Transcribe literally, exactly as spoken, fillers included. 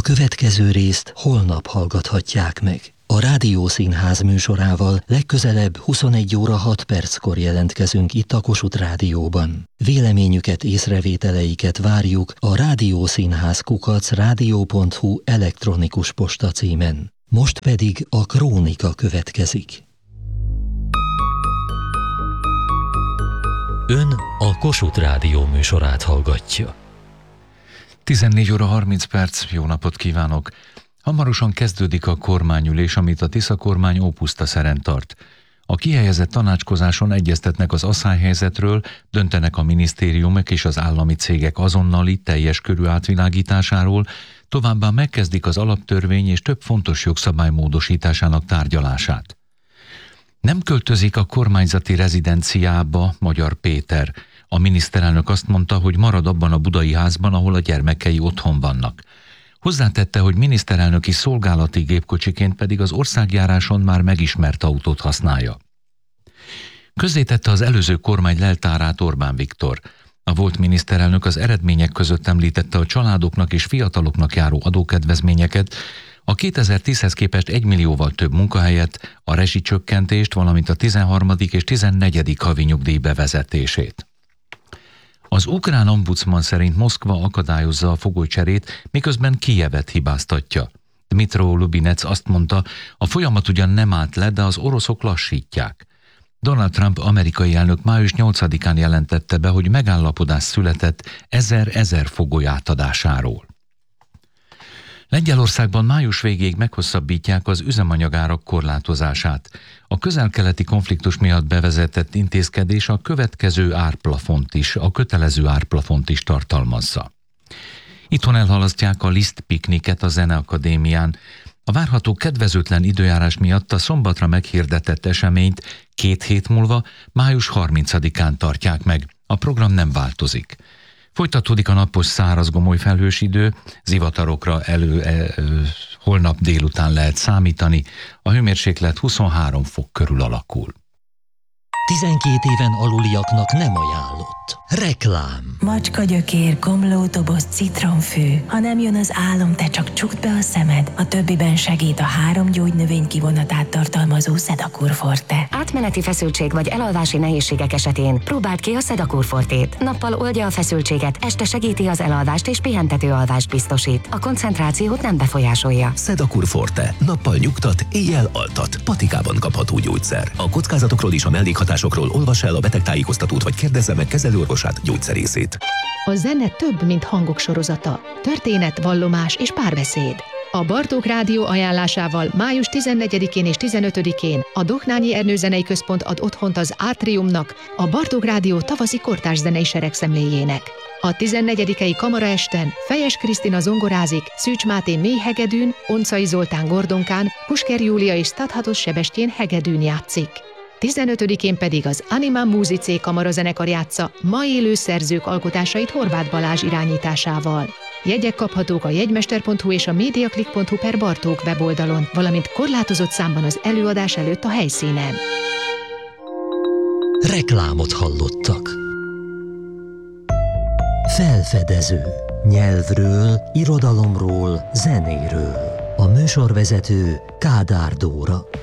következő részt holnap hallgathatják meg. A Rádiószínház műsorával legközelebb huszonegy óra hat perckor jelentkezünk itt a Kossuth Rádióban. Véleményüket, észrevételeiket várjuk a rádiószínház kukac rádió pont hu elektronikus posta címen. Most pedig a Krónika következik. Ön a Kossuth Rádió műsorát hallgatja. tizennégy óra harminc perc, jó napot kívánok! Hamarosan kezdődik a kormányülés, amit a Tisza kormány ópusztaszeren tart. A kihelyezett tanácskozáson egyeztetnek az asszályhelyzetről, döntenek a minisztériumok és az állami cégek azonnali, teljes körű átvilágításáról, továbbá megkezdik az alaptörvény és több fontos jogszabály módosításának tárgyalását. Nem költözik a kormányzati rezidenciába Magyar Péter. A miniszterelnök azt mondta, hogy marad abban a budai házban, ahol a gyermekei otthon vannak. Hozzátette, hogy miniszterelnöki szolgálati gépkocsiként pedig az országjáráson már megismert autót használja. Közzétette az előző kormány leltárát Orbán Viktor. A volt miniszterelnök az eredmények között említette a családoknak és fiataloknak járó adókedvezményeket, a kétezer-tízhez képest egy millióval több munkahelyet, a rezsicsökkentést, valamint a tizenharmadik és tizennegyedik havi nyugdíj bevezetését. Az ukrán ombudsman szerint Moszkva akadályozza a fogolycserét, miközben Kijevet hibáztatja. Dmytro Lubinec azt mondta, a folyamat ugyan nem állt le, de az oroszok lassítják. Donald Trump amerikai elnök május nyolcadikán jelentette be, hogy megállapodás született ezer-ezer fogoly átadásáról. Lengyelországban május végéig meghosszabbítják az üzemanyagárak korlátozását. A közel-keleti konfliktus miatt bevezetett intézkedés a következő árplafont is, a kötelező árplafont is tartalmazza. Itthon elhalasztják a Liszt pikniket a Zeneakadémián. A várható kedvezőtlen időjárás miatt a szombatra meghirdetett eseményt két hét múlva, május harmincadikán tartják meg. A program nem változik. Folytatódik a napos száraz gomoly felhős idő, zivatarokra elő, e, e, holnap délután lehet számítani, a hőmérséklet huszonhárom fok körül alakul. tizenkét éven aluliaknak nem ajánlott. Reklám. Macska gyökér, komlótoboz, citronfű. Ha nem jön az álom, te csak csukd be a szemed. A többiben segít a három gyógynövény kivonatát tartalmazó Sedakur Forte. Átmeneti feszültség vagy elalvási nehézségek esetén próbáld ki a Sedakur Fortét. Nappal oldja a feszültséget, este segíti az elalvást és pihentető alvást biztosít. A koncentrációt nem befolyásolja. Sedakur Forte. Nappal nyugtat, éjjel altat. Patikában kapható gyógyszer. A kockázatokról és a mellékhatásokról olvass el a betegtájékoztatót vagy kérdezze meg kezelőorvosát, gyógyszerészét. A zene több, mint hangok sorozata. Történet, vallomás és párbeszéd. A Bartók Rádió ajánlásával május tizennegyedikén és tizenötödikén a Dohnányi Ernő Zenei Központ ad otthont az Átriumnak, a Bartók Rádió tavaszi kortárs zenei seregszemléjének. A tizennegyedikei kamaraesten Fejes Krisztina zongorázik, Szűcs Máté mélyhegedűn, Oncai Zoltán gordonkán, Pusker Júlia és Stadhatos Sebestyén hegedűn játszik. tizenötödikén pedig az Anima Musicé kamarazenekar játsza ma élő szerzők alkotásait Horváth Balázs irányításával. Jegyek kaphatók a jegymester pont hu és a mediaclick pont hu per Bartók weboldalon, valamint korlátozott számban az előadás előtt a helyszínen. Reklámot hallottak. Felfedező. Nyelvről, irodalomról, zenéről. A műsorvezető Kádár Dóra.